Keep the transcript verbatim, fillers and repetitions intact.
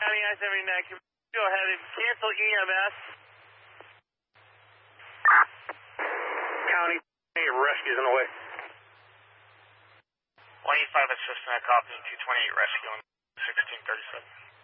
County I seventy-nine, can you go ahead and cancel E M S? County rescues in the way. one eighty-five assistant, I copy two twenty-eight rescue on sixteen thirty-seven.